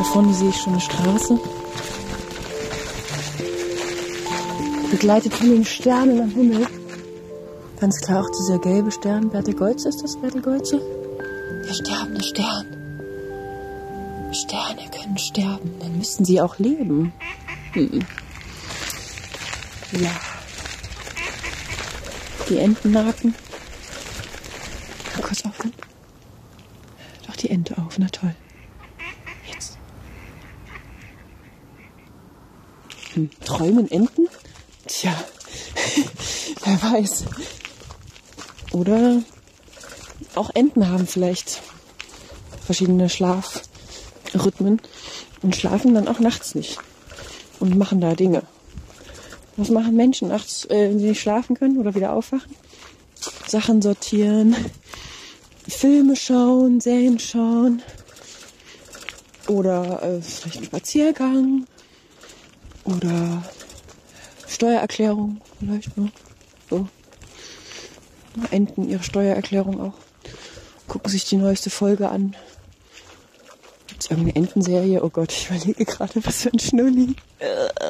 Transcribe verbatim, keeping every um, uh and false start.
Da vorne sehe ich schon eine Straße. Begleitet von den Sternen am Himmel. Ganz klar auch dieser gelbe Stern. Berthe-Goltze, ist das Berthe-Goltze? Der sterbende Stern. Sterne können sterben. Dann müssten sie auch leben. Hm. Ja. Die Entennaken. Mal kurz aufhören. Doch die Ente auf. Na toll. Jetzt. Hm. Träumen Enten? Tja. Wer weiß. Oder auch Enten haben vielleicht verschiedene Schlafrhythmen und schlafen dann auch nachts nicht und machen da Dinge. Was machen Menschen nachts, äh, wenn sie nicht schlafen können oder wieder aufwachen? Sachen sortieren, Filme schauen, Serien schauen oder äh, vielleicht einen Spaziergang oder Steuererklärung vielleicht noch. So. Enten ihre Steuererklärung auch. Gucken sich die neueste Folge an. Gibt es irgendeine Entenserie? Oh Gott, ich überlege gerade, was für ein Schnulli.